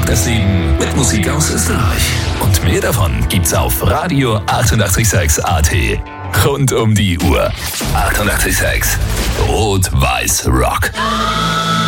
bis 7 mit Musik aus Österreich. Und mehr davon gibt's auf Radio 886 AT. Rund um die Uhr. 886 Rot-Weiß Rock.